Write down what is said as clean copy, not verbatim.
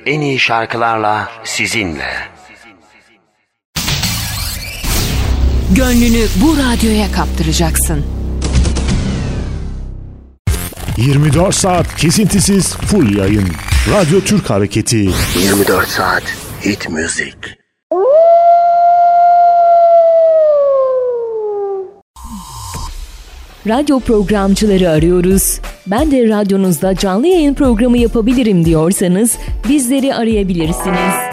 en iyi şarkılarla sizinle. Gönlünü bu radyoya kaptıracaksın. 24 saat kesintisiz full yayın. Radyo Türk Hareketi. 24 saat hit müzik. Radyo programcıları arıyoruz. Ben de radyonuzda canlı yayın programı yapabilirim diyorsanız bizleri arayabilirsiniz.